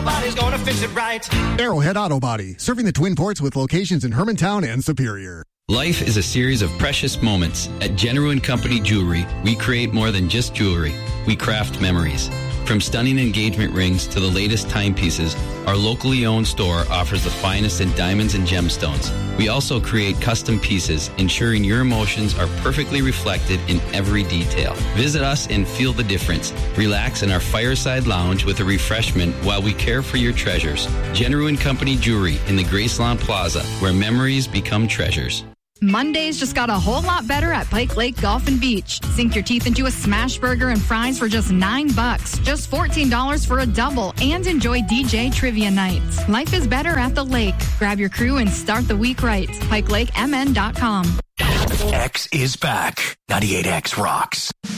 Body's gonna fix it right. Arrowhead Auto Body, serving the Twin Ports with locations in Hermantown and Superior. Life is a series of precious moments. At General & Company Jewelry, we create more than just jewelry. We craft memories. From stunning engagement rings to the latest timepieces, our locally owned store offers the finest in diamonds and gemstones. We also create custom pieces, ensuring your emotions are perfectly reflected in every detail. Visit us and feel the difference. Relax in our fireside lounge with a refreshment while we care for your treasures. General & Company Jewelry in the Graceland Plaza, where memories become treasures. Mondays just got a whole lot better at Pike Lake Golf and Beach. Sink your teeth into a smash burger and fries for just $9. Just $14 for a double, and enjoy DJ trivia nights. Life is better at the lake. Grab your crew and start the week right. PikeLakeMN.com. X is back. 98X rocks.